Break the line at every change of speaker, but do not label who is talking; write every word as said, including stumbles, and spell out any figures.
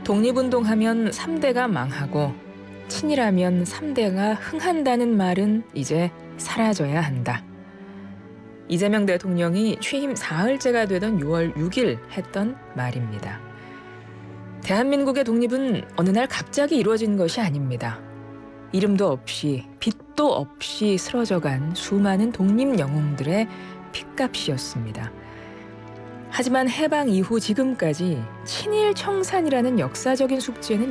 독립운동하면 삼 대가 망하고 친일하면 삼 대가 흥한다는 말은 이제 사라져야 한다. 이재명 대통령이 취임 사흘째가 되던 유월 육일 했던 말입니다. 대한민국의 독립은 어느 날 갑자기 이루어진 것이 아닙니다. 이름도 없이 빛도 없이 쓰러져간 수많은 독립 영웅들의 핏값이었습니다. 하지만 해방 이후 지금까지 친일 청산이라는 역사적인 숙제는